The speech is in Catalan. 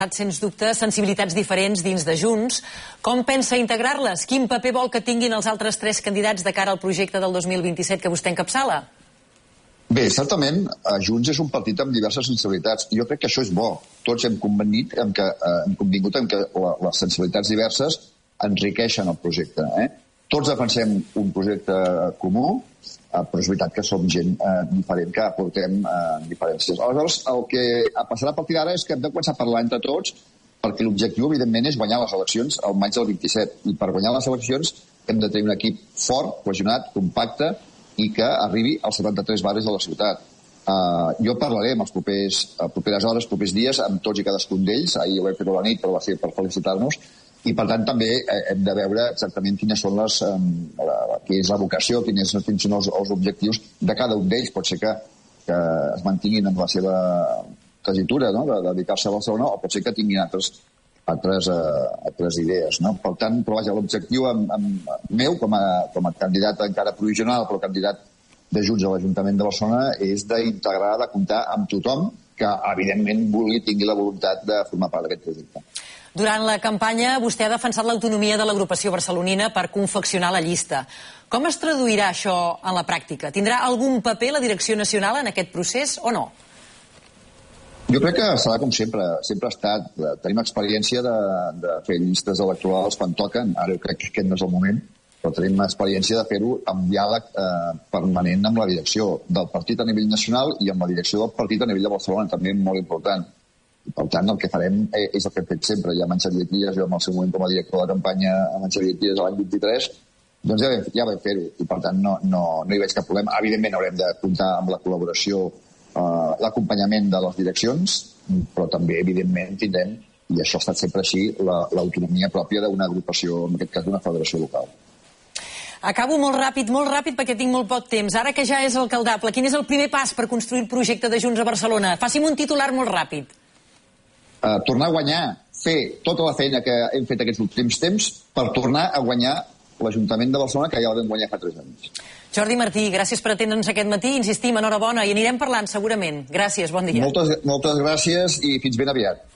sens dubte, sensibilitats diferents dins de Junts. Com pensa integrar-les? Quin paper vol que tinguin els altres tres candidats de cara al projecte del 2027 que vostè encapçala? Bé, certament, Junts és un partit amb diverses sensibilitats. Jo crec que això és bo. Tots hem convingut en que les sensibilitats diverses enriqueixen el projecte. Tots defensem un projecte comú, però és veritat que som gent diferent, que aportem diferències. Aleshores, el que passarà a partir d'ara és que hem de començar a parlar entre tots, perquè l'objectiu, evidentment, és guanyar les eleccions al maig del 27. I per guanyar les eleccions hem de tenir un equip fort, cohesionat, compacte, i que arribi als 73 barris de la ciutat. Jo parlaré en les properes hores, propers dies, amb tots i cadascun d'ells. Ahir ho vam fer a la nit, però va ser per felicitar-nos. I, per tant, també hem de veure exactament quines són què és la vocació, quins són els objectius de cada un d'ells. Pot ser que es mantinguin en la seva tesitura, no?, de dedicar-se a Barcelona, o pot ser que tinguin altres idees, no? Per tant, però vaja, l'objectiu meu, com a candidat encara provisional, però candidat de Junts a l'Ajuntament de Barcelona, és d'integrar, de comptar amb tothom que, evidentment, tingui la voluntat de formar part d'aquest projecte. Durant la campanya, vostè ha defensat l'autonomia de l'agrupació barcelonina per confeccionar la llista. Com es traduirà això en la pràctica? Tindrà algun paper la direcció nacional en aquest procés o no? Jo crec que serà com sempre. Sempre ha estat. Tenim experiència de fer llistes electorals quan toquen. Ara crec que aquest no és el moment, però tenim experiència de fer-ho amb diàleg permanent amb la direcció del partit a nivell nacional i amb la direcció del partit a nivell de Barcelona, també molt important. I, per tant, el que farem és el que hem fet sempre. Ja amb en Xavier Trias, jo en el seu moment com a director de campanya amb en Xavier Trias l'any 23, doncs ja vam fer-ho. I, per tant, no hi veig cap problema. Evidentment, haurem de comptar amb la col·laboració, l'acompanyament de les direccions, però també, evidentment, tindrem, i això ha estat sempre així, l'autonomia pròpia d'una agrupació, en aquest cas d'una federació local. Acabo molt ràpid, perquè tinc molt poc temps. Ara que ja és alcaldable, quin és el primer pas per construir el projecte de Junts a Barcelona? Faci'm un titular molt ràpid. Tornar a guanyar, fer tota la feina que hem fet aquests últims temps per tornar a guanyar l'Ajuntament de Barcelona, que ja el vam guanyar fa 3 anys. Jordi Martí, gràcies per atendre'ns aquest matí. Insistim, enhorabona, i anirem parlant segurament. Gràcies, bon dia. Moltes gràcies i fins ben aviat.